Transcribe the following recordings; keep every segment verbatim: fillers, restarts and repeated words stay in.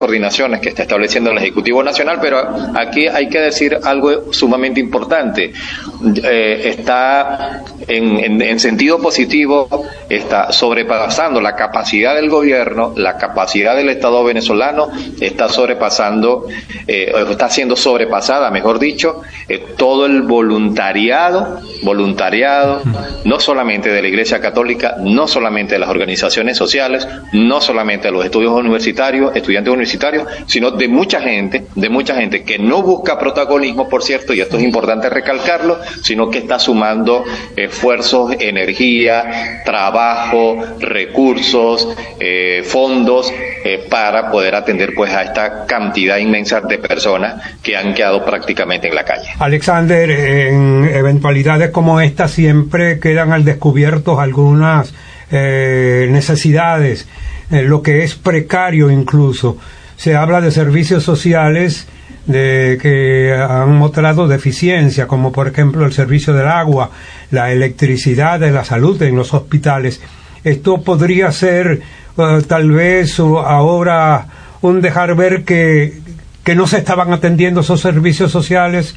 coordinaciones que está estableciendo el Ejecutivo Nacional, pero aquí hay que decir algo sumamente importante. Eh, está en, en, en sentido positivo, está sobrepasando la capacidad del gobierno, la capacidad del Estado venezolano, está sobrepasando, eh, está siendo sobrepasada, mejor dicho, eh, todo el voluntariado, voluntariado, no solamente de la Iglesia Católica, no solamente de las organizaciones sociales, no solamente de los estudios universitarios, estudiantes universitarios, sino de mucha gente, de mucha gente que no busca protagonismo, por cierto, y esto es importante recalcarlo, sino que está sumando esfuerzos, energía, trabajo, recursos, eh, fondos, eh, para poder atender pues a esta cantidad inmensa de personas que han quedado prácticamente en la calle. Alexander, en eventualidades como esta siempre quedan al descubierto algunas eh, necesidades, eh, lo que es precario incluso. Se habla de servicios sociales de que han mostrado deficiencia, como por ejemplo el servicio del agua, la electricidad, de la salud en los hospitales. Esto podría ser uh, tal vez uh, ahora un dejar ver que, que no se estaban atendiendo esos servicios sociales.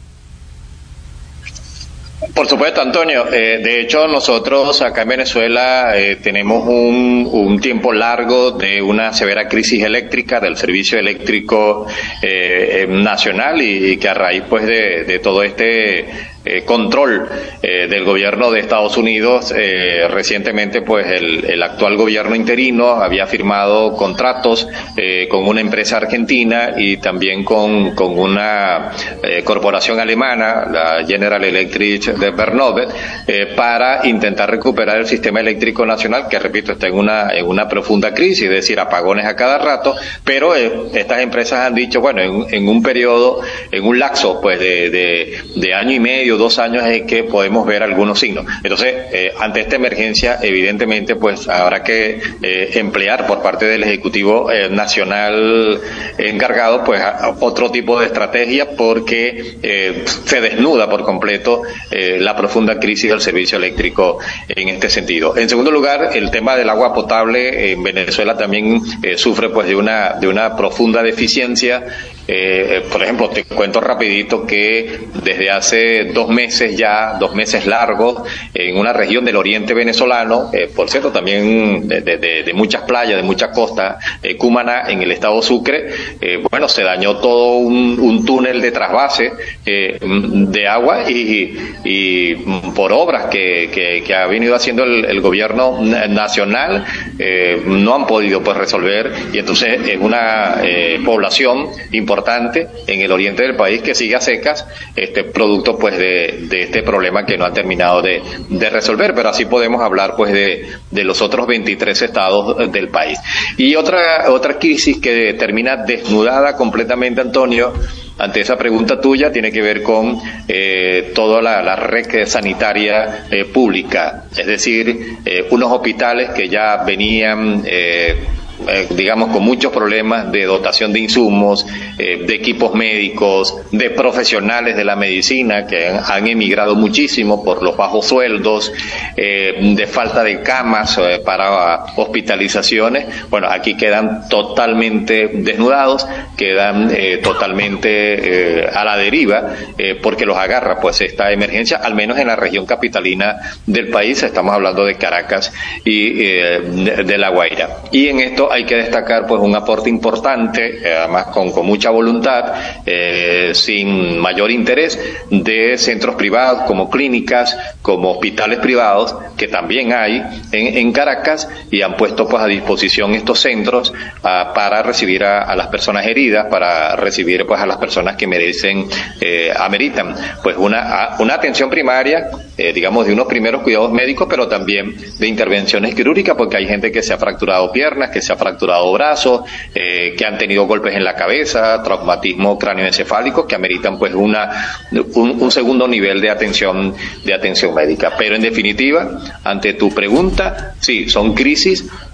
Por supuesto, Antonio. Eh, de hecho, nosotros acá en Venezuela eh, tenemos un, un tiempo largo de una severa crisis eléctrica del servicio eléctrico eh, nacional y, y que a raíz pues de, de todo este eh, control eh, del gobierno de Estados Unidos, eh, recientemente pues el, el actual gobierno interino había firmado contratos eh, con una empresa argentina y también con, con una eh, corporación alemana, la General Electric de Bernovet, eh, para intentar recuperar el sistema eléctrico nacional, que repito, está en una, en una profunda crisis, es decir, apagones a cada rato, pero eh, estas empresas han dicho, bueno, en, en un periodo, en un lapso pues de, de, de año y medio, dos años es que podemos ver algunos signos. Entonces, eh, ante esta emergencia, evidentemente, pues habrá que eh, emplear por parte del Ejecutivo eh, Nacional encargado, pues a, otro tipo de estrategia, porque eh, se desnuda por completo eh, la profunda crisis del servicio eléctrico en este sentido. En segundo lugar, el tema del agua potable en Venezuela también eh, sufre pues de una de una profunda deficiencia. Eh, por ejemplo, te cuento rapidito que desde hace dos meses ya, dos meses largos, en una región del oriente venezolano, eh, por cierto, también de, de, de muchas playas, de muchas costas, eh, Cumaná, en el estado Sucre, eh, bueno, se dañó todo un, un túnel de trasvase eh, de agua y, y por obras que, que, que ha venido haciendo el, el gobierno nacional, eh, no han podido pues resolver, y entonces es una eh, población importante en el oriente del país que sigue a secas, este producto pues de, de este problema que no ha terminado de, de resolver, pero así podemos hablar pues de, de los otros veintitrés estados del país. Y otra otra crisis que termina desnudada completamente, Antonio, ante esa pregunta tuya, tiene que ver con eh, toda la, la red sanitaria eh, pública, es decir, eh, unos hospitales que ya venían eh, Eh, digamos con muchos problemas de dotación de insumos, eh, de equipos médicos, de profesionales de la medicina que han, han emigrado muchísimo por los bajos sueldos, eh, de falta de camas eh, para hospitalizaciones. Bueno, aquí quedan totalmente desnudados, quedan eh, totalmente eh, a la deriva, eh, porque los agarra pues esta emergencia, al menos en la región capitalina del país. Estamos hablando de Caracas y eh, de, de La Guaira. Y en esto hay que destacar pues un aporte importante, eh, además con, con mucha voluntad, eh, sin mayor interés, de centros privados como clínicas, como hospitales privados, que también hay en, en Caracas, y han puesto pues a disposición estos centros uh, para recibir a, a las personas heridas, para recibir pues a las personas que merecen, eh, ameritan pues una, una atención primaria, eh, digamos de unos primeros cuidados médicos, pero también de intervenciones quirúrgicas, porque hay gente que se ha fracturado piernas, que se ha fracturado brazos, eh, que han tenido golpes en la cabeza, traumatismo cráneoencefálico, que ameritan pues una un, un segundo nivel de atención de atención médica. Pero en definitiva, ante tu pregunta, sí, son crisis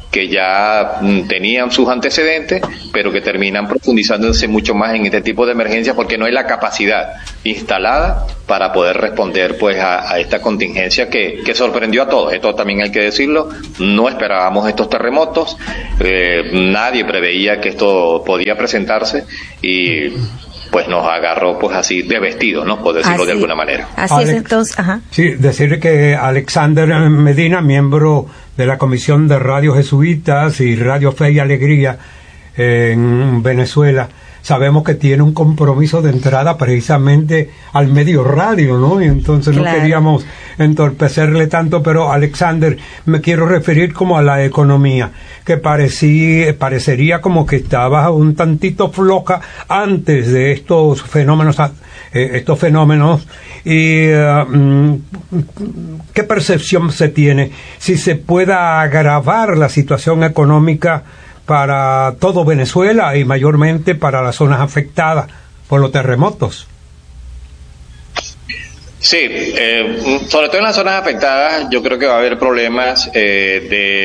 que ya mm, tenían sus antecedentes, pero que terminan profundizándose mucho más en este tipo de emergencias porque no hay la capacidad instalada para poder responder pues a, a esta contingencia que, que sorprendió a todos. Esto también hay que decirlo, no esperábamos estos terremotos, eh, nadie preveía que esto podía presentarse y pues nos agarró pues así de vestido, ¿no? Por decirlo así, de alguna manera. Así Alex, es, entonces, ajá. Sí, decirle que Alexander Medina, miembro de la Comisión de Radio Jesuitas y Radio Fe y Alegría en Venezuela, sabemos que tiene un compromiso de entrada precisamente al medio radio, ¿no? Y entonces claro, no queríamos entorpecerle tanto, pero Alexander, me quiero referir como a la economía, que parecía, parecería como que estaba un tantito floja antes de estos fenómenos, eh, estos fenómenos, y uh, ¿qué percepción se tiene? Si se pueda agravar la situación económica para todo Venezuela y mayormente para las zonas afectadas por los terremotos. Sí, eh, sobre todo en las zonas afectadas yo creo que va a haber problemas eh,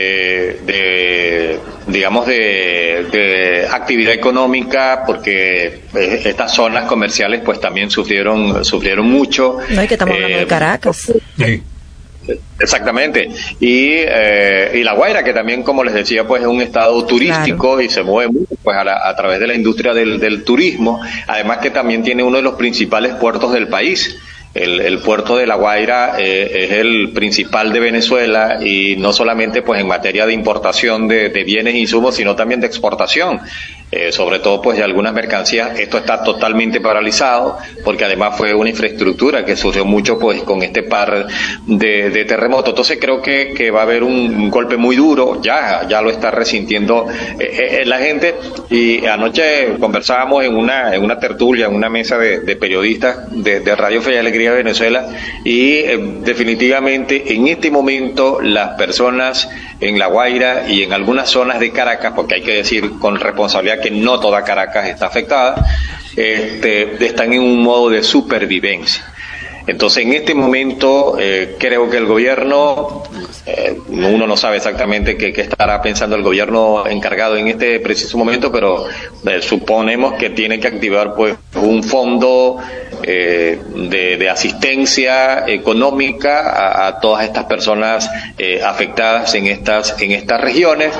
de, de, digamos, de, de actividad económica porque eh, estas zonas comerciales pues también sufrieron sufrieron mucho. No, y que estamos hablando eh, de Caracas. Sí. Exactamente, y eh, y La Guaira, que también, como les decía, pues es un estado turístico, claro, y se mueve mucho pues a, la, a través de la industria del, del turismo, además que también tiene uno de los principales puertos del país. El, el puerto de La Guaira eh, es el principal de Venezuela y no solamente pues en materia de importación de, de bienes e insumos, sino también de exportación. Eh, sobre todo pues de algunas mercancías. Esto está totalmente paralizado porque además fue una infraestructura que sufrió mucho pues con este par de, de terremotos. Entonces creo que, que va a haber un, un golpe muy duro, ya ya lo está resintiendo eh, eh, la gente. Y anoche conversábamos en una en una tertulia, en una mesa de, de periodistas de, de Radio Fe y Alegría de Venezuela, y eh, definitivamente en este momento las personas en La Guaira y en algunas zonas de Caracas, porque hay que decir con responsabilidad que no toda Caracas está afectada, este, están en un modo de supervivencia. Entonces, en este momento, eh, creo que el gobierno, eh, uno no sabe exactamente qué, qué estará pensando el gobierno encargado en este preciso momento, pero eh, suponemos que tiene que activar pues un fondo eh, de, de asistencia económica a, a todas estas personas eh, afectadas en estas en estas regiones.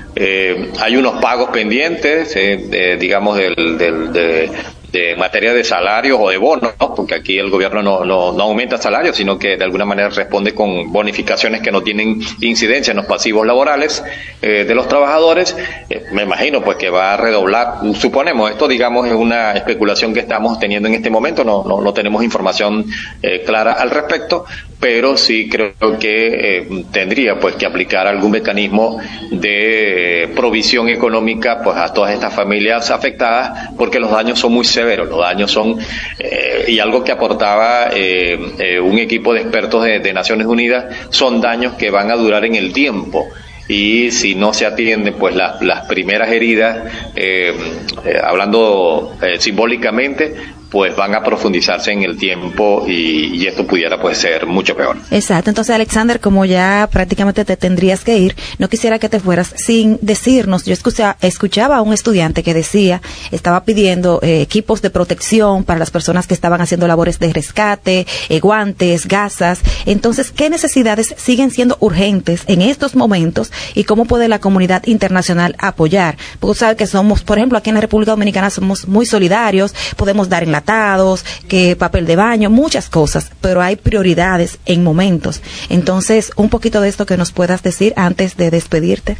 Eh, hay unos pagos pendientes, eh, de, digamos, del, del, de, de materia de salarios o de bonos, ¿no? Porque aquí el gobierno no, no, no aumenta salarios, sino que de alguna manera responde con bonificaciones que no tienen incidencia en los pasivos laborales eh, de los trabajadores. Eh, me imagino pues que va a redoblar, suponemos, esto digamos es una especulación que estamos teniendo en este momento, no, no, no tenemos información eh, clara al respecto, pero sí creo que eh, tendría pues que aplicar algún mecanismo de eh, provisión económica pues a todas estas familias afectadas, porque los daños son muy severos, los daños son, eh, y algo que aportaba eh, eh, un equipo de expertos de, de Naciones Unidas, son daños que van a durar en el tiempo. Y si no se atienden pues las, las primeras heridas, eh, eh, hablando eh, simbólicamente, pues van a profundizarse en el tiempo y, y esto pudiera pues ser mucho peor. Exacto. Entonces, Alexander, como ya prácticamente te tendrías que ir, no quisiera que te fueras sin decirnos, yo escucha, escuchaba a un estudiante que decía, estaba pidiendo eh, equipos de protección para las personas que estaban haciendo labores de rescate, eh, guantes, gasas. Entonces, ¿qué necesidades siguen siendo urgentes en estos momentos y cómo puede la comunidad internacional apoyar? Porque sabe que somos, por ejemplo, aquí en la República Dominicana somos muy solidarios, podemos dar en la que papel de baño, muchas cosas, pero hay prioridades en momentos. Entonces, un poquito de esto que nos puedas decir antes de despedirte.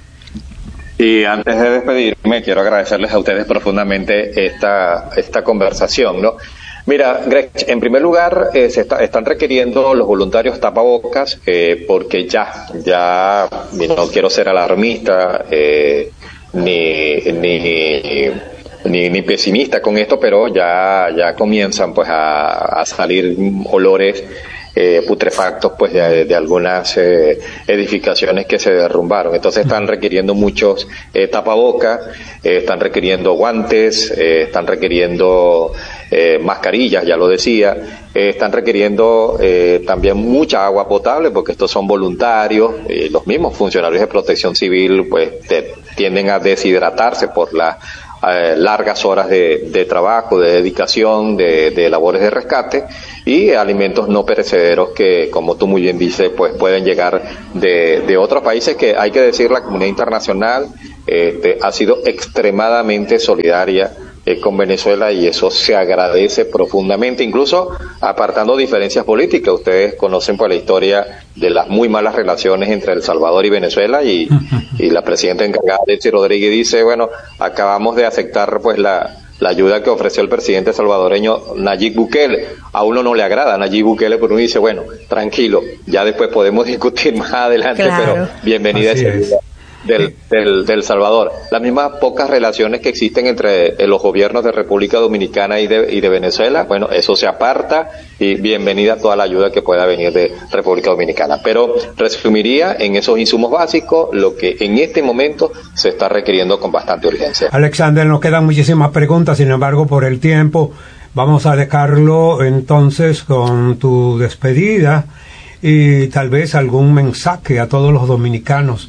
Y antes de despedirme, quiero agradecerles a ustedes profundamente esta esta conversación, ¿no? Mira, Greg, en primer lugar, eh, se está, están requiriendo los voluntarios tapabocas, eh, porque ya, ya, no quiero ser alarmista, eh, ni, ni, Ni, ni pesimista con esto, pero ya ya comienzan pues a, a salir olores eh, putrefactos pues de, de algunas eh, edificaciones que se derrumbaron. Entonces están requiriendo muchos eh, tapabocas, eh, están requiriendo guantes, eh, están requiriendo eh, mascarillas, ya lo decía, eh, están requiriendo eh, también mucha agua potable, porque estos son voluntarios, eh, los mismos funcionarios de protección civil pues te, tienden a deshidratarse por las eh, largas horas de, de trabajo, de dedicación, de, de labores de rescate, y alimentos no perecederos que, como tú muy bien dices, pues pueden llegar de, de otros países que, hay que decir, la comunidad internacional este, ha sido extremadamente solidaria eh, con Venezuela, y eso se agradece profundamente, incluso apartando diferencias políticas. Ustedes conocen pues la historia de las muy malas relaciones entre El Salvador y Venezuela, y, y la presidenta encargada, Delcy Rodríguez, dice, bueno, acabamos de aceptar pues la la ayuda que ofreció el presidente salvadoreño Nayib Bukele. A uno no le agrada Nayib Bukele, pero uno dice, bueno, tranquilo, ya después podemos discutir más adelante, claro. Pero bienvenida esa ayuda del, del, del Salvador. Las mismas pocas relaciones que existen entre los gobiernos de República Dominicana y de, y de Venezuela, bueno, eso se aparta, y bienvenida toda la ayuda que pueda venir de República Dominicana. Pero resumiría en esos insumos básicos lo que en este momento se está requiriendo con bastante urgencia. Alexander, nos quedan muchísimas preguntas, sin embargo, por el tiempo, vamos a dejarlo entonces con tu despedida y tal vez algún mensaje a todos los dominicanos.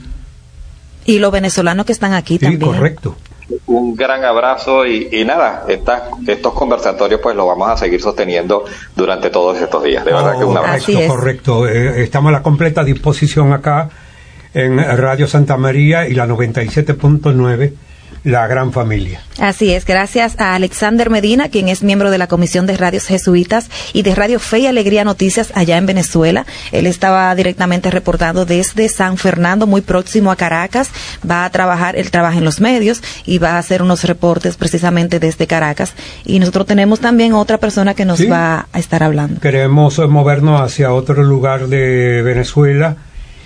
Y los venezolanos que están aquí sí, también. Correcto. Un gran abrazo y, y nada, estas, estos conversatorios pues los vamos a seguir sosteniendo durante todos estos días. De verdad oh, que un abrazo. Correcto, correcto. Eh, estamos a la completa disposición acá en Radio Santa María y la noventa y siete punto nueve, La Gran Familia. Así es, gracias a Alexander Medina, quien es miembro de la Comisión de Radios Jesuitas y de Radio Fe y Alegría Noticias allá en Venezuela. Él estaba directamente reportando desde San Fernando, muy próximo a Caracas. Va a trabajar, él trabaja en los medios y va a hacer unos reportes precisamente desde Caracas. Y nosotros tenemos también otra persona que nos sí. va a estar hablando. Queremos movernos hacia otro lugar de Venezuela.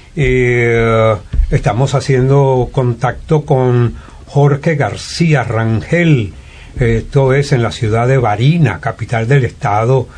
Eh, estamos haciendo contacto con Jorge García Rangel. Esto es en la ciudad de Barinas, capital del estado,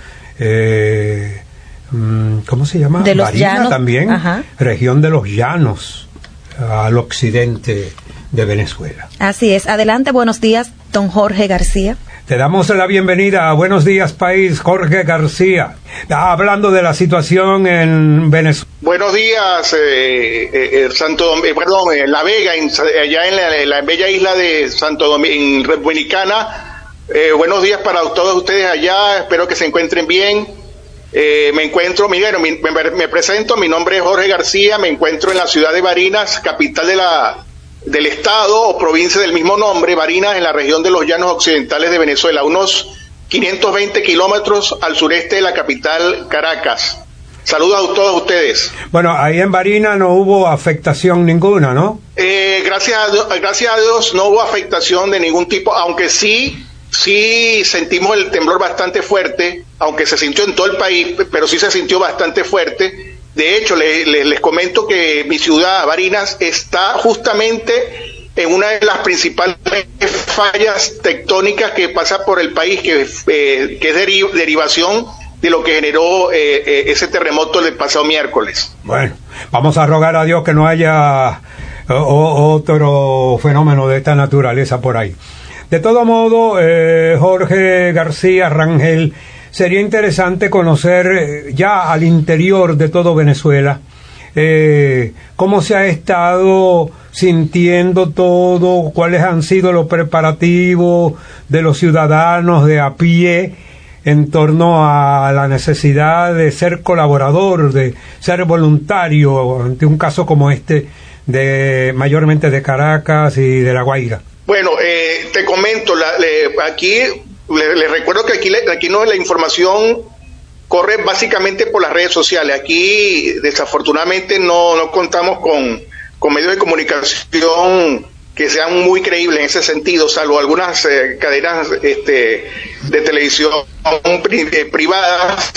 eh, ¿cómo se llama? De los Barinas Llanos. También, Ajá. Región de los Llanos, al occidente de Venezuela. Así es. Adelante, buenos días, don Jorge García. Te damos la bienvenida a Buenos Días País, Jorge García, hablando de la situación en Venezuela. Buenos días, eh, eh, Santo Dom- eh, perdón, eh, La Vega, en, allá en la, en la bella isla de Santo Domingo, en Dominicana. Eh, buenos días para todos ustedes allá, espero que se encuentren bien. Eh, me encuentro, Miguel, me, me, me presento, mi nombre es Jorge García, me encuentro en la ciudad de Barinas, capital de la del estado o provincia del mismo nombre, Barinas, en la región de los Llanos Occidentales de Venezuela, unos quinientos veinte kilómetros al sureste de la capital, Caracas. Saludos a todos ustedes. Bueno, ahí en Barinas no hubo afectación ninguna, ¿no? Eh, gracias, a Dios, gracias a Dios no hubo afectación de ningún tipo, aunque sí, sí sentimos el temblor bastante fuerte, aunque se sintió en todo el país, pero sí se sintió bastante fuerte. De hecho, les, les, les comento que mi ciudad, Barinas, está justamente en una de las principales fallas tectónicas que pasa por el país, que, eh, que es deri- derivación de lo que generó eh, eh, ese terremoto del pasado miércoles. Bueno, vamos a rogar a Dios que no haya o, otro fenómeno de esta naturaleza por ahí. De todo modo, eh, Jorge García Rangel, sería interesante conocer eh, ya al interior de todo Venezuela eh, cómo se ha estado sintiendo todo, cuáles han sido los preparativos de los ciudadanos de a pie en torno a la necesidad de ser colaborador, de ser voluntario ante un caso como este, de mayormente de Caracas y de La Guaira. Bueno, eh, te comento, la, le, aquí les le recuerdo que aquí, aquí no la información corre básicamente por las redes sociales. Aquí desafortunadamente no, no contamos con, con medios de comunicación que sean muy creíbles en ese sentido, salvo algunas eh, cadenas este, de televisión pri, eh, privadas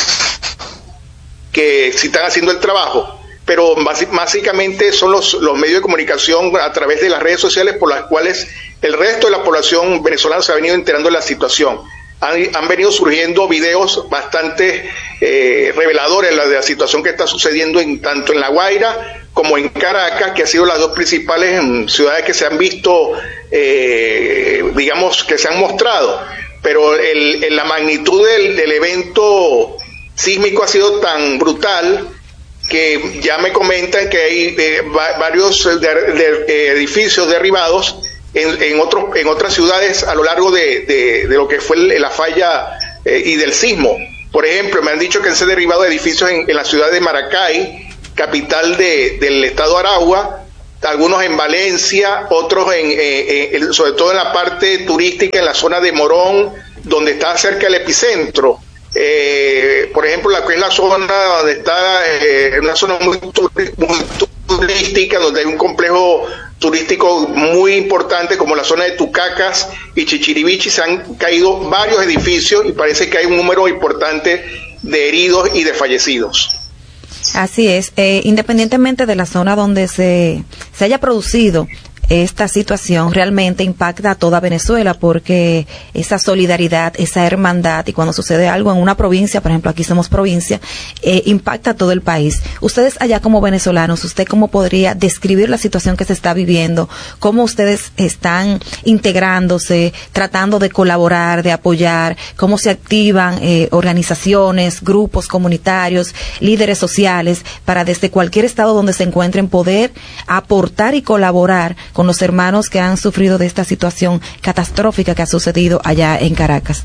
que sí están haciendo el trabajo, pero básicamente son los, los medios de comunicación a través de las redes sociales por las cuales el resto de la población venezolana se ha venido enterando de la situación. Han, han venido surgiendo videos bastante eh, reveladores de la, de la situación que está sucediendo en, tanto en La Guaira como en Caracas, que han sido las dos principales ciudades que se han visto, eh, digamos, que se han mostrado. pero el, el, la magnitud del, del evento sísmico ha sido tan brutal que ya me comentan que hay eh, va, varios de, de, de edificios derribados en, en, otros, en otras ciudades a lo largo de, de, de lo que fue el, la falla eh, y del sismo. Por ejemplo, me han dicho que se han derribado edificios en, en la ciudad de Maracay, capital de, del estado Aragua, algunos en Valencia, otros en, eh, eh, sobre todo en la parte turística, en la zona de Morón, donde está cerca el epicentro. Eh, por ejemplo, la que es la zona donde está, eh, una zona muy, muy turística, donde hay un complejo turístico muy importante como la zona de Tucacas y Chichirivichi, se han caído varios edificios y parece que hay un número importante de heridos y de fallecidos. Así es, eh, independientemente de la zona donde se, se haya producido esta situación, realmente impacta a toda Venezuela, porque esa solidaridad, esa hermandad, y cuando sucede algo en una provincia, por ejemplo, aquí somos provincia, eh, impacta a todo el país. Ustedes allá como venezolanos, ¿usted cómo podría describir la situación que se está viviendo? ¿Cómo ustedes están integrándose, tratando de colaborar, de apoyar? ¿Cómo se activan eh, organizaciones, grupos comunitarios, líderes sociales, para desde cualquier estado donde se encuentren poder aportar y colaborar con los hermanos que han sufrido de esta situación catastrófica que ha sucedido allá en Caracas?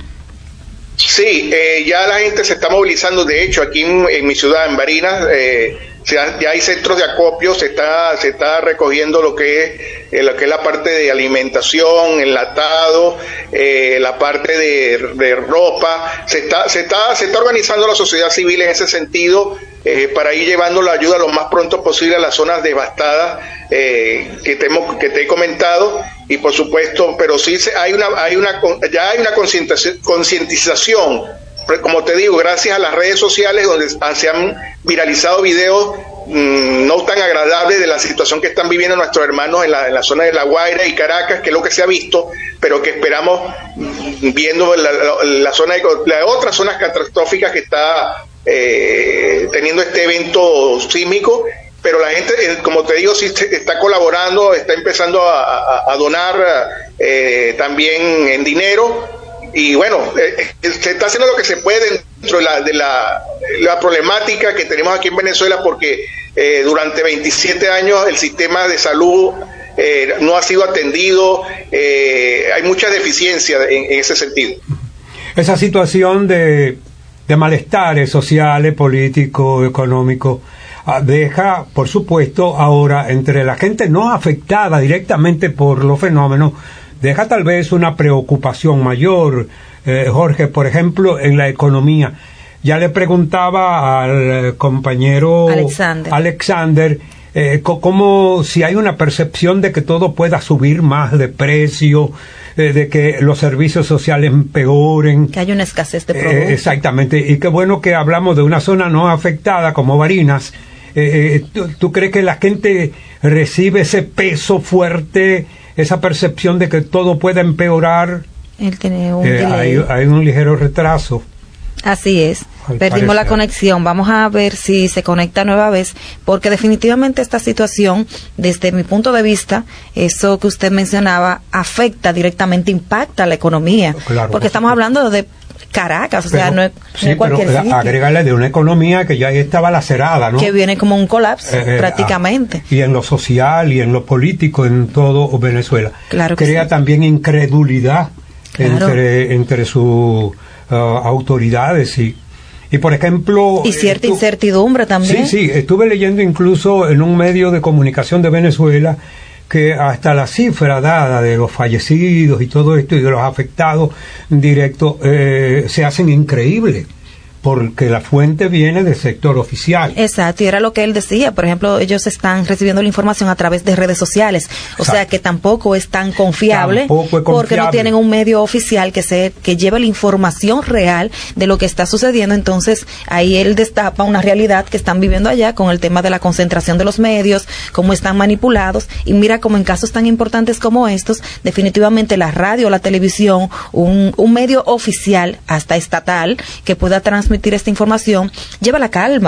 Sí, eh, ya la gente se está movilizando. De hecho, aquí en, en mi ciudad, en Barinas, eh, se ha, ya hay centros de acopio, se está se está recogiendo lo que es eh, lo que es la parte de alimentación, enlatado, eh, la parte de, de ropa. Se está se está se está organizando la sociedad civil en ese sentido, eh, para ir llevando la ayuda lo más pronto posible a las zonas devastadas eh, que te hemos, que te he comentado. Y por supuesto, pero sí se, hay una hay una ya hay una concientización, como te digo, gracias a las redes sociales, donde se han viralizado videos mmm, no tan agradables de la situación que están viviendo nuestros hermanos en la, en la zona de La Guaira y Caracas, que es lo que se ha visto, pero que esperamos, viendo la, la, la zona de, las otras zonas catastróficas que está eh, teniendo este evento sísmico. Pero la gente, como te digo, sí está colaborando, está empezando a, a, a donar eh, también en dinero, y bueno, eh, se está haciendo lo que se puede dentro de la, de la, la problemática que tenemos aquí en Venezuela, porque eh, durante veintisiete años el sistema de salud eh, no ha sido atendido, eh, hay mucha deficiencia en, en ese sentido. Esa situación de, de malestares sociales, políticos, económicos, deja, por supuesto, ahora entre la gente no afectada directamente por los fenómenos, deja tal vez una preocupación mayor, eh, Jorge, por ejemplo, en la economía. Ya le preguntaba al compañero Alexander, Alexander eh, como si hay una percepción de que todo pueda subir más de precio, eh, de que los servicios sociales empeoren, que hay una escasez de productos. Eh, exactamente, y qué bueno que hablamos de una zona no afectada como Barinas. Eh, ¿tú, ¿Tú crees que la gente recibe ese peso fuerte, esa percepción de que todo puede empeorar? Él tiene un eh, hay, hay un ligero retraso. Así es. Al Perdimos parecer. la conexión. Vamos a ver si se conecta nueva vez, porque definitivamente esta situación, desde mi punto de vista, eso que usted mencionaba, afecta directamente, impacta la economía. Claro, porque estamos hablando de Caracas, o pero, sea, no es, sí, no es cualquier pero sitio. agrégale de una economía que ya estaba lacerada, ¿no? Que viene como un colapso, Eh, eh, prácticamente. ah, y en lo social y en lo político en todo Venezuela. Claro que Crea sí. también incredulidad Claro. entre, entre sus uh, autoridades y Y por ejemplo... Y cierta estu- incertidumbre también. Sí, sí, estuve leyendo incluso en un medio de comunicación de Venezuela que hasta la cifra dada de los fallecidos y todo esto y de los afectados directos eh, se hacen increíbles, porque la fuente viene del sector oficial. Exacto, y era lo que él decía. Por ejemplo, ellos están recibiendo la información a través de redes sociales. O Exacto. sea que tampoco es tan confiable, Tampoco es porque no confiable. tienen un medio oficial que se que lleve la información real de lo que está sucediendo. Entonces, ahí él destapa una realidad que están viviendo allá con el tema de la concentración de los medios, cómo están manipulados. Y mira cómo en casos tan importantes como estos, definitivamente la radio, la televisión, un, un medio oficial, hasta estatal, que pueda transmitir esta información, lleva la calma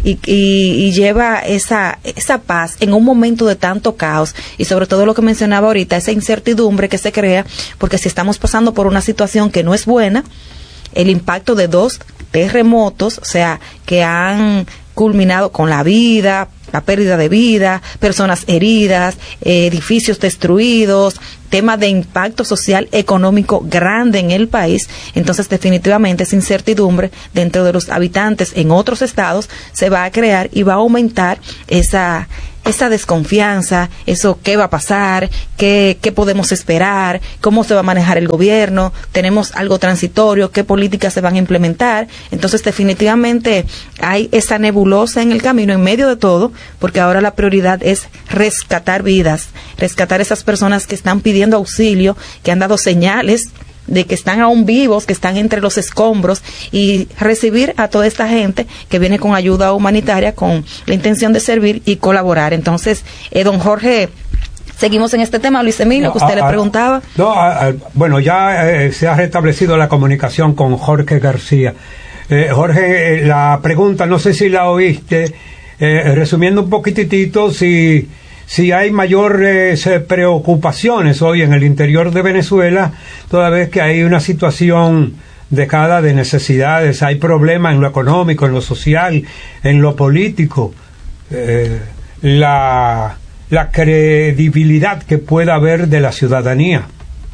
y, y, y lleva esa, esa paz en un momento de tanto caos, y sobre todo lo que mencionaba ahorita, esa incertidumbre que se crea, porque si estamos pasando por una situación que no es buena, el impacto de dos terremotos, o sea, que han culminado con la vida, la pérdida de vida, personas heridas, eh, edificios destruidos, tema de impacto social económico grande en el país. Entonces, definitivamente esa incertidumbre dentro de los habitantes en otros estados se va a crear y va a aumentar esa esa desconfianza, eso qué va a pasar, qué, qué podemos esperar, cómo se va a manejar el gobierno, tenemos algo transitorio, qué políticas se van a implementar. Entonces, definitivamente hay esa nebulosa en el camino, en medio de todo, porque ahora la prioridad es rescatar vidas, rescatar esas personas que están pidiendo auxilio, que han dado señales de que están aún vivos, que están entre los escombros, y recibir a toda esta gente que viene con ayuda humanitaria con la intención de servir y colaborar. Entonces, eh, don Jorge, seguimos en este tema, Luis Emilio, no, que usted a, le preguntaba. No, a, a, bueno, ya eh, se ha restablecido la comunicación con Jorge García. Eh, Jorge, eh, la pregunta, no sé si la oíste, eh, resumiendo un poquitito, si... si hay mayores eh, preocupaciones hoy en el interior de Venezuela, toda vez que hay una situación dejada de necesidades, hay problemas en lo económico, en lo social, en lo político, eh, la, la credibilidad que pueda haber de la ciudadanía.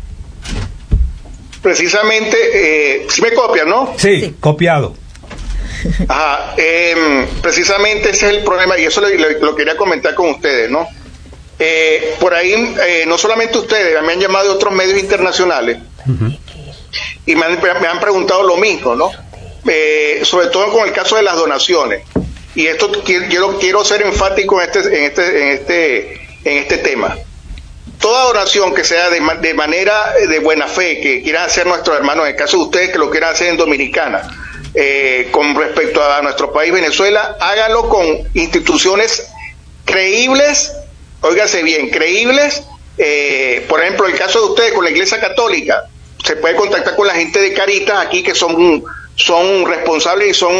Precisamente, eh, si me copian, ¿no? Sí, sí. Copiado. Ajá, eh, precisamente ese es el problema, y eso lo, lo, lo quería comentar con ustedes, ¿no? Eh, por ahí, eh, no solamente ustedes, me han llamado de otros medios internacionales, uh-huh, y me han, me han preguntado lo mismo, ¿no? Eh, sobre todo con el caso de las donaciones, y esto quiero, quiero ser enfático en este, en este, en este, en este tema. Toda donación que sea de, de manera de buena fe, que quieran hacer nuestros hermanos, en el caso de ustedes que lo quieran hacer en Dominicana, eh, con respecto a nuestro país Venezuela, háganlo con instituciones creíbles. Óigase bien, creíbles, eh, por ejemplo, el caso de ustedes con la Iglesia Católica, se puede contactar con la gente de Caritas aquí que son, son responsables y son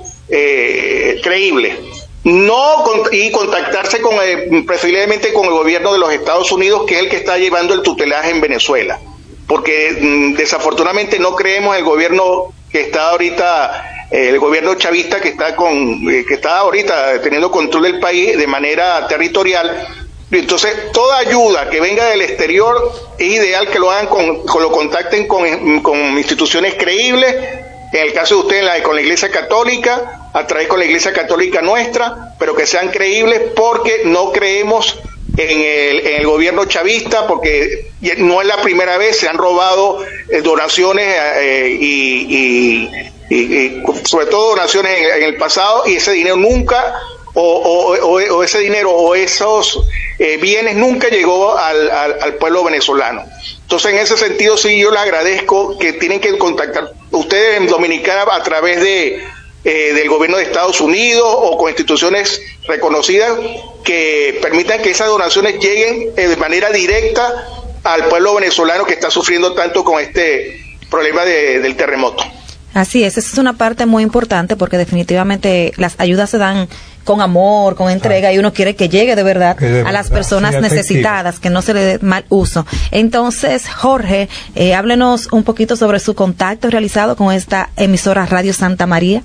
eh, creíbles. No y contactarse con el, preferiblemente con el gobierno de los Estados Unidos, que es el que está llevando el tutelaje en Venezuela, porque mm, desafortunadamente no creemos el gobierno que está ahorita, eh, el gobierno chavista que está con, eh, que está ahorita teniendo control del país de manera territorial. Entonces, toda ayuda que venga del exterior es ideal que lo hagan con, con lo contacten con, con instituciones creíbles. En el caso de ustedes, la, con la Iglesia Católica, a través con la Iglesia Católica nuestra, pero que sean creíbles, porque no creemos en el, en el gobierno chavista, porque no es la primera vez, se han robado eh, donaciones eh, y, y, y, y sobre todo donaciones en, en el pasado, y ese dinero nunca... O, o, o, o ese dinero o esos eh, bienes nunca llegó al, al, al pueblo venezolano. Entonces, en ese sentido, sí, yo les agradezco que tienen que contactar ustedes en Dominicana a través de eh, del gobierno de Estados Unidos o con instituciones reconocidas que permitan que esas donaciones lleguen eh, de manera directa al pueblo venezolano que está sufriendo tanto con este problema de, del terremoto. Así es, esa es una parte muy importante, porque definitivamente las ayudas se dan con amor, con entrega, y uno quiere que llegue de verdad de a las personas necesitadas, que no se le dé mal uso. Entonces, Jorge, eh, háblenos un poquito sobre su contacto realizado con esta emisora Radio Santa María.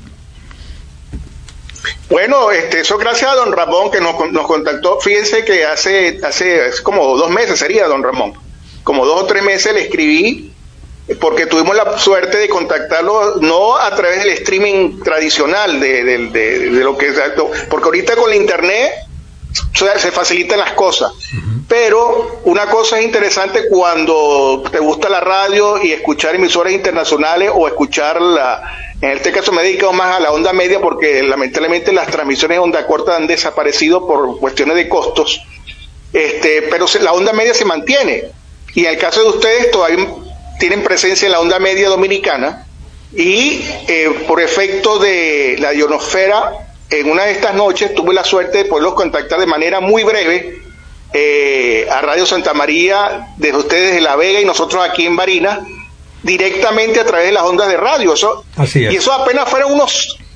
Bueno, este, eso gracias a don Ramón, que nos, nos contactó. Fíjense que hace, hace como dos meses sería, don Ramón, como dos o tres meses le escribí, porque tuvimos la suerte de contactarlo no a través del streaming tradicional de, de, de, de lo que es, porque ahorita con la internet se facilitan las cosas, uh-huh, pero una cosa es interesante cuando te gusta la radio y escuchar emisoras internacionales o escuchar la, en este caso me he dedicado más a la onda media, porque lamentablemente las transmisiones de onda corta han desaparecido por cuestiones de costos, este, pero la onda media se mantiene, y en el caso de ustedes todavía tienen presencia en la onda media dominicana, y eh, por efecto de la ionosfera, en una de estas noches tuve la suerte de poderlos contactar de manera muy breve eh, a Radio Santa María, desde ustedes de La Vega y nosotros aquí en Barinas, directamente a través de las ondas de radio. Eso, Así es. Y eso apenas fueron unos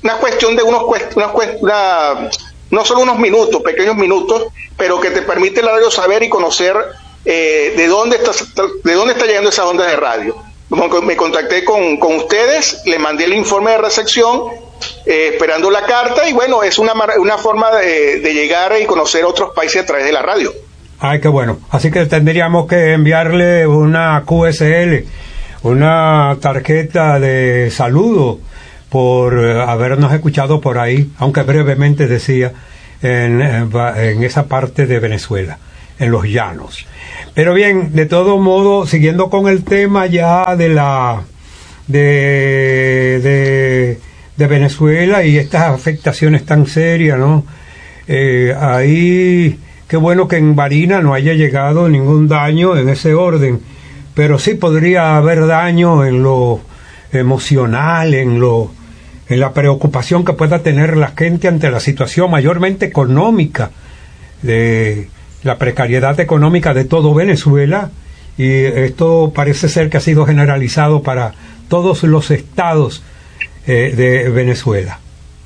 una cuestión de unos una, una, no solo unos minutos, pequeños minutos, pero que te permite la radio saber y conocer eh, de dónde está, de dónde está llegando esas ondas de radio. Me contacté con, con ustedes, les mandé el informe de recepción, eh, esperando la carta, y bueno, es una, una forma de, de llegar y conocer otros países a través de la radio. Ay, qué bueno. Así que tendríamos que enviarle una Q S L, una tarjeta de saludo por habernos escuchado por ahí, aunque brevemente decía, en, en esa parte de Venezuela, en los llanos. Pero bien, de todo modo, siguiendo con el tema ya de la de, de, de Venezuela y estas afectaciones tan serias, ¿no? Eh, ahí, qué bueno que en Barinas no haya llegado ningún daño en ese orden, pero sí podría haber daño en lo emocional, en lo en la preocupación que pueda tener la gente ante la situación mayormente económica, de la precariedad económica de todo Venezuela, y esto parece ser que ha sido generalizado para todos los estados eh, de Venezuela.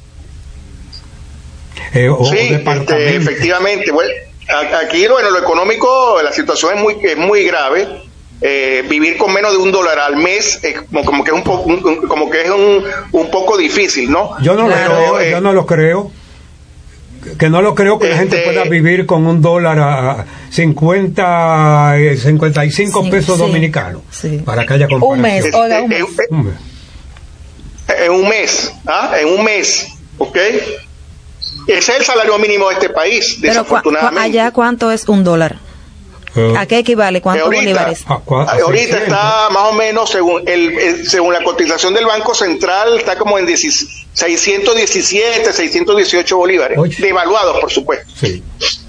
Eh, o, sí, o este, efectivamente. Bueno, aquí, bueno, lo económico, la situación es muy, es muy grave. Eh, vivir con menos de un dólar al mes eh, como, como que es un poco un, como que es un, un poco difícil, ¿no? Yo no claro, lo creo, eh, yo no lo creo. Que no lo creo que este, la gente pueda vivir con un dólar a cincuenta, cincuenta y cinco sí, pesos sí, dominicanos. Sí. Para que haya comparación. Un mes, oiga, un mes. Este, un mes. En un mes, ¿ah? En un mes, ¿ok? Ese es el salario mínimo de este país, pero desafortunadamente. Cu- ¿Allá cuánto es un dólar? Uh, ¿A qué equivale? ¿Cuántos bolívares? A, a, a ahorita está más o menos, según el, el según la cotización del Banco Central, está como en seiscientos diecisiete, seiscientos dieciocho bolívares. Oye. Devaluados, por supuesto. Sí.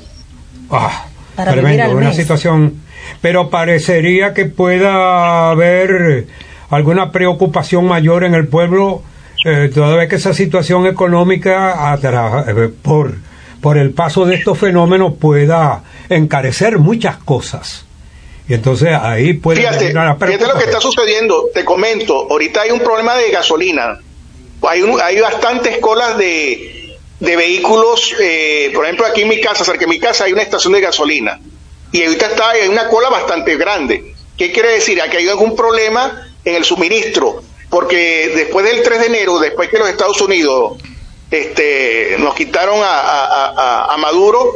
Ah, tremendo, una mes. situación. Pero parecería que pueda haber alguna preocupación mayor en el pueblo, eh, toda vez que esa situación económica atra- eh, por... por el paso de estos fenómenos pueda encarecer muchas cosas. Y entonces ahí puede... Fíjate, fíjate lo que está sucediendo, te comento, ahorita hay un problema de gasolina, hay un, hay bastantes colas de, de vehículos, eh, por ejemplo aquí en mi casa, cerca de mi casa hay una estación de gasolina, y ahorita está, hay una cola bastante grande. ¿Qué quiere decir? Que hay algún problema en el suministro, porque después del tres de enero, después que los Estados Unidos... Este, nos quitaron a, a, a, a Maduro,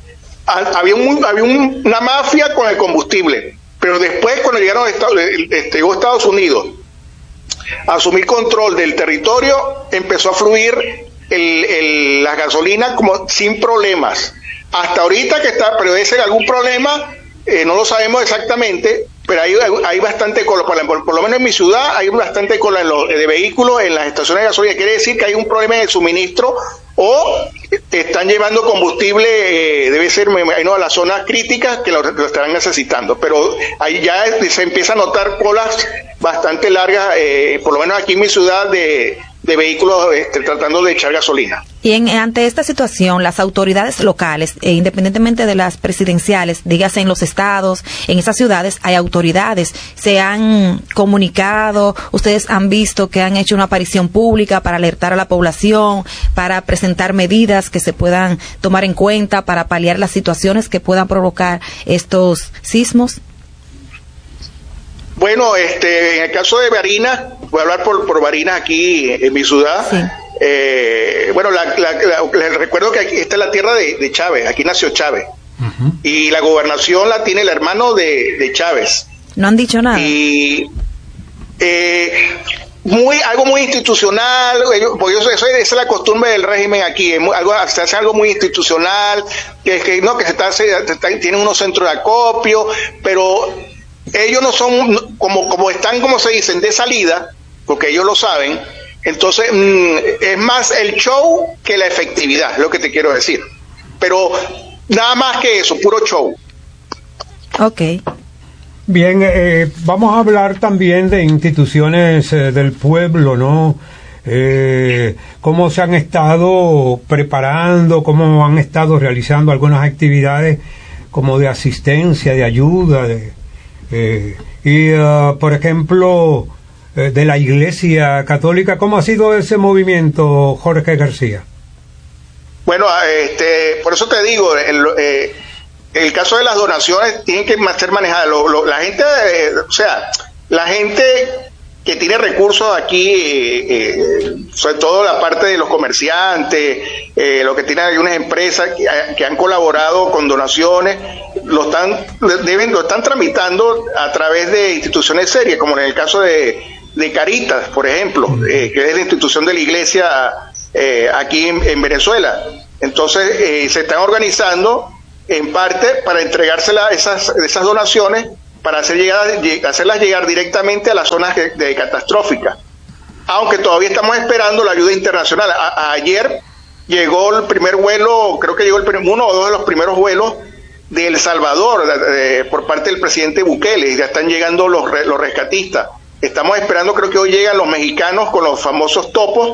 a, había, un, había un, una mafia con el combustible, pero después cuando llegaron a Estados, este, llegó Estados Unidos a asumir control del territorio, empezó a fluir el, el, la gasolina como sin problemas, hasta ahorita que está, pero debe ser algún problema, eh, no lo sabemos exactamente, pero hay, hay bastante cola, por, por, por lo menos en mi ciudad hay bastante cola en los, de vehículos en las estaciones de gasolina. Quiere decir que hay un problema en el suministro o están llevando combustible, eh, debe ser, me imagino, a las zonas críticas que lo, lo estarán necesitando, pero ahí ya se empieza a notar colas bastante largas, eh, por lo menos aquí en mi ciudad, de, de vehículos este, tratando de echar gasolina. Y en, ante esta situación, las autoridades locales, eh, independientemente de las presidenciales, dígase en los estados, en esas ciudades, hay autoridades, se han comunicado, ustedes han visto que han hecho una aparición pública para alertar a la población, para presentar medidas que se puedan tomar en cuenta para paliar las situaciones que puedan provocar estos sismos. Bueno, este, en el caso de Barinas, voy a hablar por, por Barinas aquí en mi ciudad. Sí. Eh, bueno, la, la, la, les recuerdo que aquí, esta es la tierra de, de Chávez, aquí nació Chávez. Uh-huh. Y la gobernación la tiene el hermano de, de Chávez. No han dicho nada. Y eh, muy algo muy institucional, porque eso, eso, esa es la costumbre del régimen aquí, es muy, algo, se hace algo muy institucional, que, que no que se está, se está, tienen unos centros de acopio, pero ellos no son, como, como están, como se dicen, de salida, porque ellos lo saben, entonces mmm, es más el show que la efectividad, es lo que te quiero decir. Pero nada más que eso, puro show. Ok. Bien, eh, vamos a hablar también de instituciones eh, del pueblo, ¿no? Eh, cómo se han estado preparando, cómo han estado realizando algunas actividades como de asistencia, de ayuda, de... Eh, y uh, por ejemplo eh, de la Iglesia Católica. ¿Cómo ha sido ese movimiento, Jorge García? Bueno, este, por eso te digo, el, eh, el caso de las donaciones tienen que ser manejadas. Lo, lo, la gente, eh, o sea, la gente que tiene recursos aquí, eh, eh, sobre todo la parte de los comerciantes, eh, lo que tienen algunas empresas que, que han colaborado con donaciones, lo están deben lo están tramitando a través de instituciones serias, como en el caso de, de Caritas, por ejemplo, eh, que es la institución de la iglesia eh, aquí en, en Venezuela. Entonces eh, se están organizando en parte para entregársela esas esas donaciones, para hacer llegar, hacerlas llegar directamente a las zonas de, de catastróficas, aunque todavía estamos esperando la ayuda internacional. A, a ayer llegó el primer vuelo, creo que llegó el primer, uno o dos de los primeros vuelos de El Salvador, de, de, por parte del presidente Bukele, ya están llegando los, los rescatistas. Estamos esperando, creo que hoy llegan los mexicanos con los famosos topos,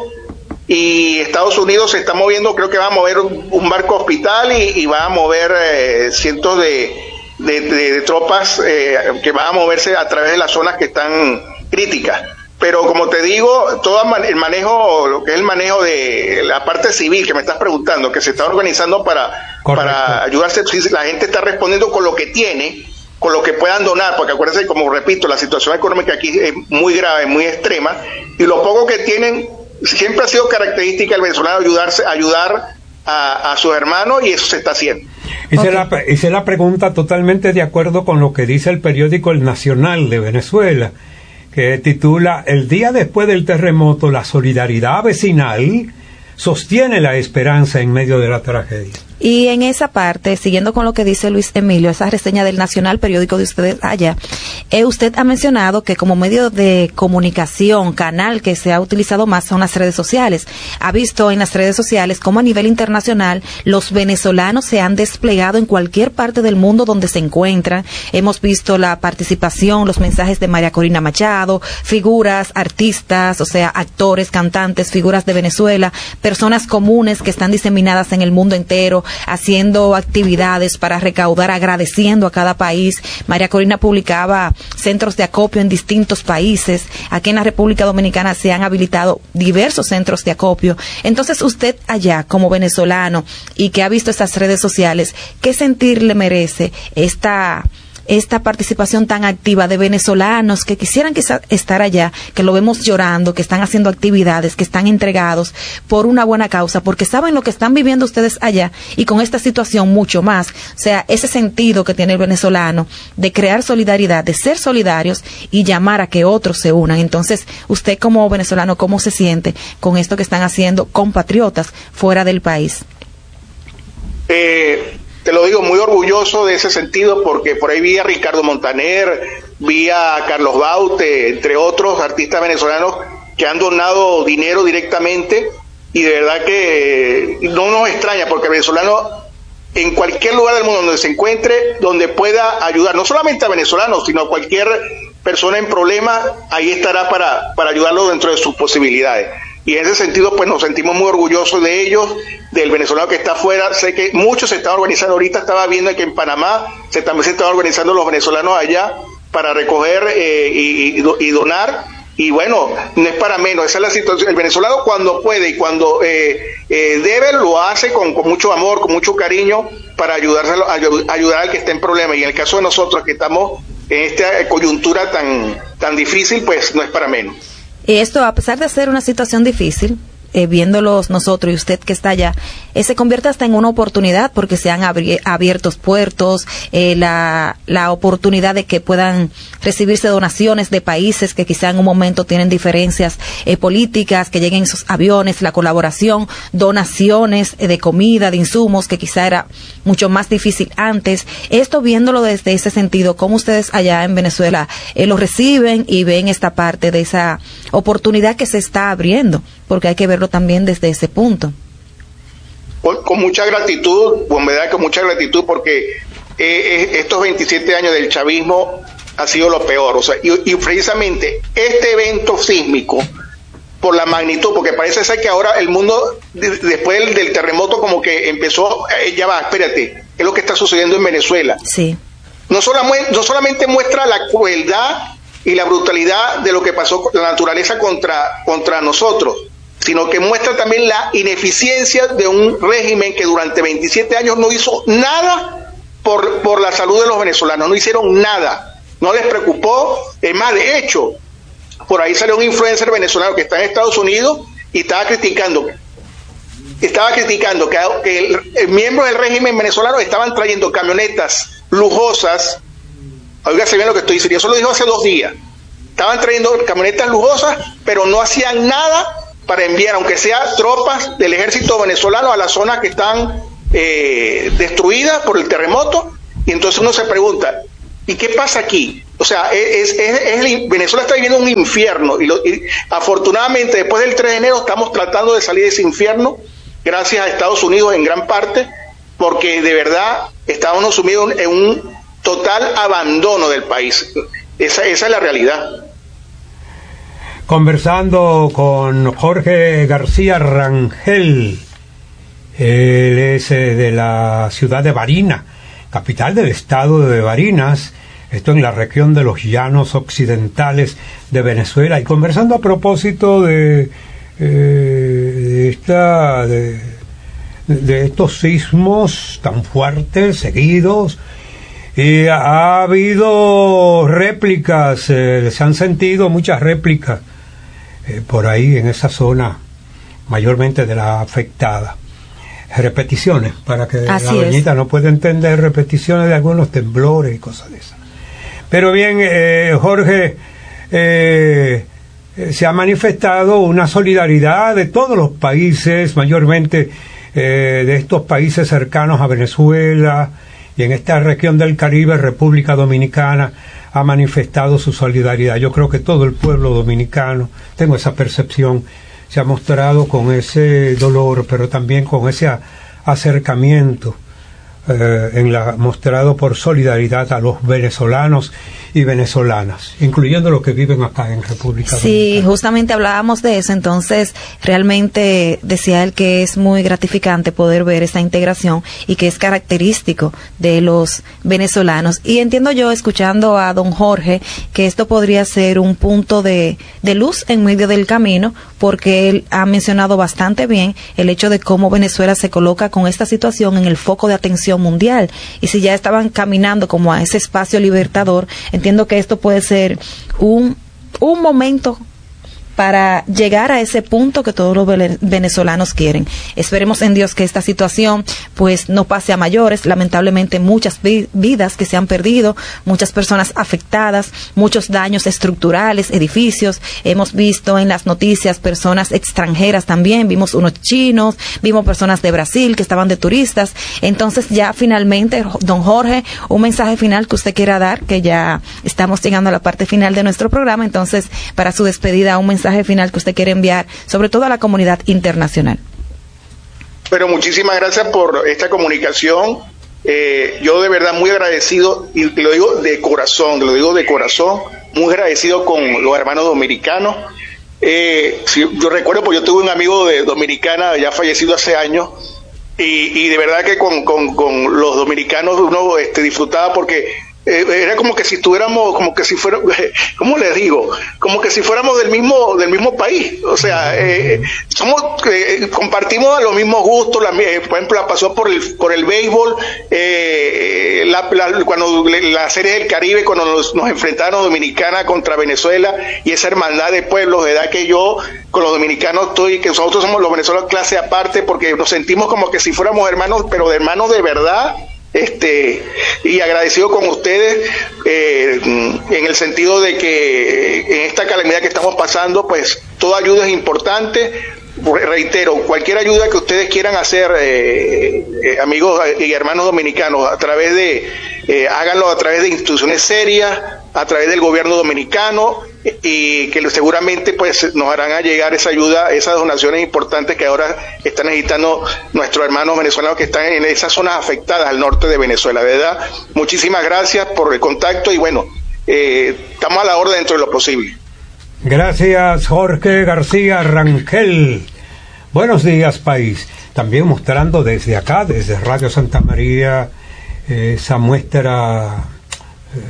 y Estados Unidos se está moviendo, creo que va a mover un, un barco hospital y, y va a mover eh, cientos de De, de, de tropas eh, que van a moverse a través de las zonas que están críticas. Pero como te digo, todo el manejo, lo que es el manejo de la parte civil que me estás preguntando, que se está organizando para, para ayudarse, la gente está respondiendo con lo que tiene, con lo que puedan donar, porque acuérdense, como repito, la situación económica aquí es muy grave, muy extrema, y lo poco que tienen, siempre ha sido característica del venezolano ayudarse, ayudar a, a sus hermanos, y eso se está haciendo. Hice, okay. la, hice la pregunta totalmente de acuerdo con lo que dice el periódico El Nacional de Venezuela, que titula: El día después del terremoto, la solidaridad vecinal sostiene la esperanza en medio de la tragedia. Y en esa parte, siguiendo con lo que dice Luis Emilio, esa reseña del Nacional, periódico de ustedes allá, eh, usted ha mencionado que como medio de comunicación, canal que se ha utilizado más son las redes sociales. Ha visto en las redes sociales cómo a nivel internacional los venezolanos se han desplegado en cualquier parte del mundo donde se encuentran. Hemos visto la participación, los mensajes de María Corina Machado, figuras, artistas, o sea, actores, cantantes, figuras de Venezuela, personas comunes que están diseminadas en el mundo entero, haciendo actividades para recaudar, agradeciendo a cada país. María Corina publicaba centros de acopio en distintos países. Aquí en la República Dominicana se han habilitado diversos centros de acopio. Entonces, usted allá, como venezolano, y que ha visto estas redes sociales, ¿qué sentir le merece esta esta participación tan activa de venezolanos que quisieran quizás estar allá, que lo vemos llorando, que están haciendo actividades, que están entregados por una buena causa, porque saben lo que están viviendo ustedes allá, y con esta situación mucho más? O sea, ese sentido que tiene el venezolano de crear solidaridad, de ser solidarios y llamar a que otros se unan. Entonces, usted como venezolano, ¿cómo se siente con esto que están haciendo compatriotas fuera del país? Eh... Te lo digo, muy orgulloso de ese sentido, porque por ahí vi a Ricardo Montaner, vi a Carlos Baute, entre otros artistas venezolanos que han donado dinero directamente, y de verdad que no nos extraña, porque el venezolano en cualquier lugar del mundo donde se encuentre, donde pueda ayudar, no solamente a venezolanos, sino a cualquier persona en problemas, ahí estará para, para ayudarlo dentro de sus posibilidades. Y en ese sentido, pues nos sentimos muy orgullosos de ellos, del venezolano que está afuera. Sé que muchos se están organizando. Ahorita estaba viendo que en Panamá se también se están organizando los venezolanos allá para recoger eh, y, y donar. Y bueno, no es para menos, esa es la situación. El venezolano, cuando puede y cuando eh, eh, debe, lo hace con, con mucho amor, con mucho cariño, para ayudarse a, ayudar al que esté en problema. Y en el caso de nosotros, que estamos en esta coyuntura tan, tan difícil, pues no es para menos. Y esto, a pesar de ser una situación difícil, eh, viéndolos nosotros y usted que está allá, eh, se convierte hasta en una oportunidad, porque se han abri- abiertos puertos, eh, la, la oportunidad de que puedan recibirse donaciones de países que quizá en un momento tienen diferencias eh, políticas, que lleguen esos aviones, la colaboración, donaciones eh, de comida, de insumos, que quizá era mucho más difícil antes. Esto, viéndolo desde ese sentido, ¿cómo ustedes allá en Venezuela eh, lo reciben y ven esta parte de esa oportunidad que se está abriendo? Porque hay que verlo también desde ese punto. Con, con mucha gratitud, con verdad, con mucha gratitud, porque eh, estos veintisiete años del chavismo ha sido lo peor. O sea, y, y precisamente este evento sísmico, por la magnitud, porque parece ser que ahora el mundo, de, después del, del terremoto, como que empezó, eh, ya va, espérate, es lo que está sucediendo en Venezuela. Sí. No, solamente, no solamente muestra la crueldad y la brutalidad de lo que pasó con la naturaleza contra, contra nosotros, sino que muestra también la ineficiencia de un régimen que durante veintisiete años no hizo nada por, por la salud de los venezolanos, no hicieron nada, no les preocupó. Es más, de hecho, por ahí salió un influencer venezolano que está en Estados Unidos y estaba criticando estaba criticando que, que el, el miembros del régimen venezolano estaban trayendo camionetas lujosas. Óigase bien lo que estoy diciendo, eso lo dijo hace dos días. Estaban trayendo camionetas lujosas, pero no hacían nada para enviar, aunque sea tropas del ejército venezolano, a las zonas que están eh, destruidas por el terremoto. Y entonces uno se pregunta, ¿y qué pasa aquí? O sea, es, es, es el, Venezuela está viviendo un infierno, y, lo, y afortunadamente después del tres de enero estamos tratando de salir de ese infierno, gracias a Estados Unidos en gran parte, porque de verdad estábamos sumidos en un total abandono del país. Esa, esa es la realidad. Conversando con Jorge García Rangel, él es eh, de la ciudad de Barinas, capital del estado de Barinas, esto en la región de los llanos occidentales de Venezuela, y conversando a propósito de Eh, de, esta, de, de estos sismos tan fuertes, seguidos, y ha habido réplicas, eh, se han sentido muchas réplicas eh, por ahí en esa zona, mayormente de la afectada. Repeticiones, para que Así la doñita no pueda entender, repeticiones de algunos temblores y cosas de esas. Pero bien, eh, Jorge, eh, se ha manifestado una solidaridad de todos los países, mayormente eh, de estos países cercanos a Venezuela, y en esta región del Caribe, República Dominicana ha manifestado su solidaridad. Yo creo que todo el pueblo dominicano, tengo esa percepción, se ha mostrado con ese dolor, pero también con ese a, acercamiento eh, en la, mostrado por solidaridad a los venezolanos y venezolanas, incluyendo los que viven acá en República Dominicana. Sí, justamente hablábamos de eso, entonces realmente decía él que es muy gratificante poder ver esa integración y que es característico de los venezolanos. Y entiendo yo, escuchando a don Jorge, que esto podría ser un punto de, de luz en medio del camino, porque él ha mencionado bastante bien el hecho de cómo Venezuela se coloca con esta situación en el foco de atención mundial. Y si ya estaban caminando como a ese espacio libertador, entiendo que esto puede ser un, un momento para llegar a ese punto que todos los venezolanos quieren. Esperemos en Dios que esta situación pues no pase a mayores. Lamentablemente muchas vi- vidas que se han perdido, muchas personas afectadas, muchos daños estructurales, edificios. Hemos visto en las noticias personas extranjeras también, vimos unos chinos, vimos personas de Brasil que estaban de turistas. Entonces ya finalmente, don Jorge, un mensaje final que usted quiera dar, que ya estamos llegando a la parte final de nuestro programa. Entonces, para su despedida, un mensaje final que usted quiere enviar, sobre todo a la comunidad internacional. Pero muchísimas gracias por esta comunicación. Eh, yo de verdad muy agradecido, y lo digo de corazón, lo digo de corazón, muy agradecido con los hermanos dominicanos. Eh, si, yo recuerdo, pues yo tuve un amigo de Dominicana, ya fallecido hace años, y, y de verdad que con, con, con los dominicanos uno este, disfrutaba, porque Eh, era como que si estuviéramos, como que si fuera, ¿cómo les digo? Como que si fuéramos del mismo, del mismo país. O sea, eh, somos, eh, compartimos los mismos gustos. La, eh, por ejemplo, la pasó por el, por el béisbol, eh, la, la, cuando la serie del Caribe, cuando nos, nos enfrentaron Dominicana contra Venezuela, y esa hermandad de pueblos, de edad que yo con los dominicanos estoy, que nosotros somos los venezolanos clase aparte, porque nos sentimos como que si fuéramos hermanos, pero de hermanos de verdad. Este, y agradecido con ustedes eh, en el sentido de que en esta calamidad que estamos pasando, pues toda ayuda es importante. Reitero, cualquier ayuda que ustedes quieran hacer, eh, eh, amigos y hermanos dominicanos, a través de, eh, háganlo a través de instituciones serias, a través del gobierno dominicano, y que seguramente pues nos harán a llegar esa ayuda, esas donaciones importantes que ahora están necesitando nuestros hermanos venezolanos que están en esas zonas afectadas al norte de Venezuela, ¿verdad? Muchísimas gracias por el contacto, y bueno, eh, estamos a la orden dentro de lo posible. Gracias, Jorge García Rangel. Buenos días, país. También mostrando desde acá, desde Radio Santa María, eh, esa muestra eh,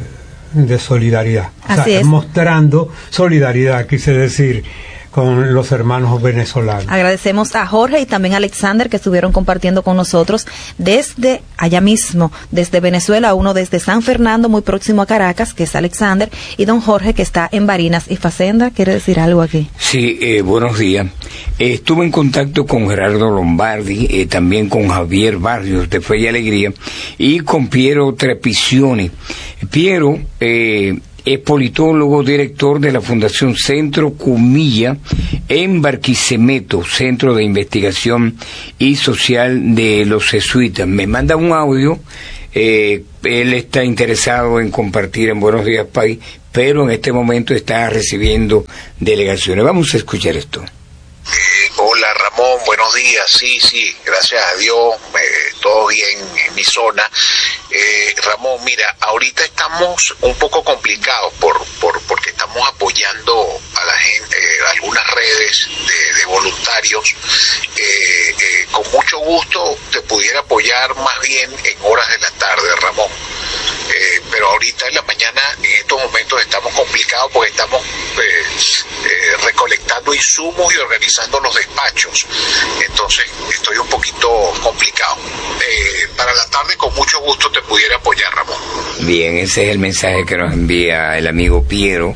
de solidaridad. O Así sea, es. mostrando solidaridad, quise decir, con los hermanos venezolanos. Agradecemos a Jorge y también a Alexander que estuvieron compartiendo con nosotros desde allá mismo, desde Venezuela, uno desde San Fernando, muy próximo a Caracas, que es Alexander, y don Jorge que está en Barinas y Facenda. ¿Quiere decir algo aquí? Sí, eh, buenos días. Eh, estuve en contacto con Gerardo Lombardi, eh, también con Javier Barrios de Fe y Alegría, y con Piero Trepicioni. Piero, eh, es politólogo, director de la Fundación Centro Cumilla en Barquisimeto, Centro de Investigación y Social de los Jesuitas. Me manda un audio, eh, él está interesado en compartir en Buenos Días País, pero en este momento está recibiendo delegaciones. Vamos a escuchar esto. Eh, hola Ramón, buenos días. Sí, sí, gracias a Dios, eh, todo bien en mi zona. Eh, Ramón, mira, ahorita estamos un poco complicados por, por porque estamos apoyando a la gente, eh, algunas redes de, de voluntarios. Eh, eh, con mucho gusto te pudiera apoyar más bien en horas de la tarde, Ramón. Eh, pero ahorita en la mañana, en estos momentos estamos complicados porque estamos eh, eh, recolectando insumos y organizando los despachos. Entonces estoy un poquito complicado. Eh, para la tarde con mucho gusto te pudiera apoyar, Ramón. Bien, ese es el mensaje que nos envía el amigo Piero.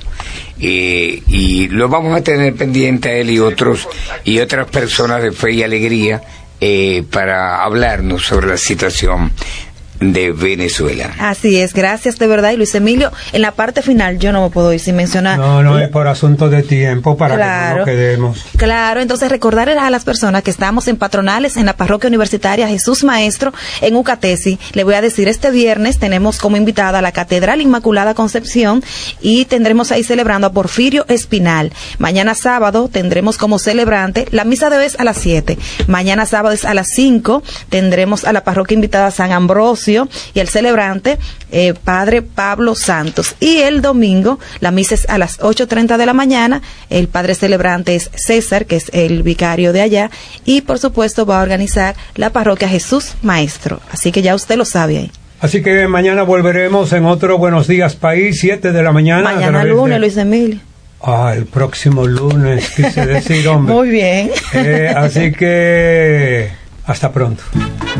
Eh, y lo vamos a tener pendiente a él y otros y otras personas de Fe y Alegría eh, para hablarnos sobre la situación de Venezuela. Así es, gracias de verdad. Y Luis Emilio, en la parte final yo no me puedo ir sin mencionar. No, no, es por asunto de tiempo para Claro. que no nos quedemos. Claro, entonces recordarles a las personas que estamos en patronales en la parroquia universitaria Jesús Maestro en Ucatesi. Le voy a decir, este viernes tenemos como invitada a la Catedral Inmaculada Concepción y tendremos ahí celebrando a Porfirio Espinal. Mañana sábado tendremos como celebrante, la misa de hoy es a las siete. Mañana sábado es a las cinco, tendremos a la parroquia invitada San Ambrosio y el celebrante eh, Padre Pablo Santos. Y el domingo la misa es a las ocho treinta de la mañana. El padre celebrante es César, que es el vicario de allá, y por supuesto va a organizar la parroquia Jesús Maestro. Así que ya usted lo sabe ahí. Así que mañana volveremos en otro Buenos Días País, siete de la mañana. Mañana lunes, de... Luis Emilio. Ah, el próximo lunes, quise decir, hombre. Muy bien. Eh, así que hasta pronto.